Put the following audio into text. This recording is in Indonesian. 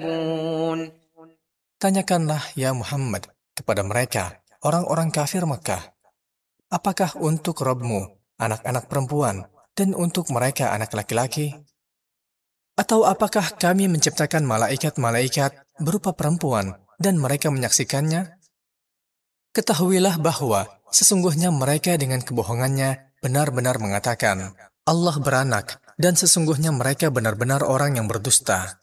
Tanyakanlah, ya Muhammad, kepada mereka, orang-orang kafir Mekah, apakah untuk Rabb-Mu anak-anak perempuan dan untuk mereka anak laki-laki? Atau apakah kami menciptakan malaikat-malaikat berupa perempuan dan mereka menyaksikannya? Ketahuilah bahwa sesungguhnya mereka dengan kebohongannya benar-benar mengatakan Allah beranak, dan sesungguhnya mereka benar-benar orang yang berdusta.